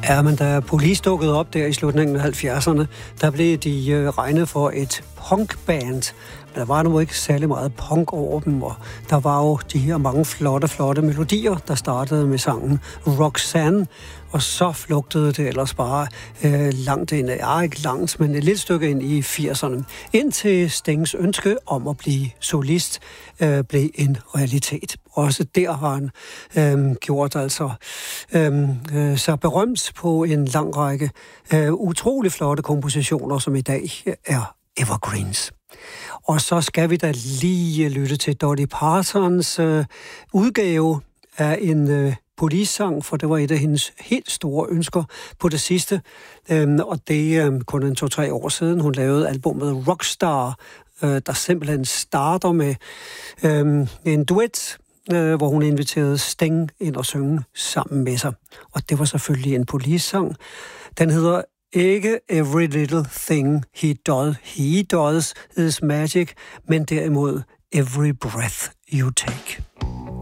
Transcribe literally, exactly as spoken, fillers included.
Ja, men da Police dukkede op der i slutningen af halvfjerdserne, der blev de øh, regnet for et punkband. Men der var nu ikke særlig meget punk over dem, og der var jo de her mange flotte, flotte melodier, der startede med sangen Roxanne, og så flugtede det ellers bare øh, langt ind, ja ikke langt, men et lille stykke ind i firserne, indtil Stings ønske om at blive solist øh, blev en realitet. Også der har han øh, gjort altså øh, øh, så berømt på en lang række øh, utrolig flotte kompositioner, som i dag er evergreens. Og så skal vi da lige lytte til Dolly Partons øh, udgave af en øh, Police-sang, for det var et af hendes helt store ønsker på det sidste. Øhm, og det er øhm, kun en to-tre år siden, hun lavede albumet Rockstar, øh, der simpelthen starter med øh, en duet, øh, hvor hun inviterede Sting ind og synge sammen med sig. Og det var selvfølgelig en Police-sang. Den hedder ikke Every Little Thing He Does, He Does Is Magic, men derimod Every Breath You Take.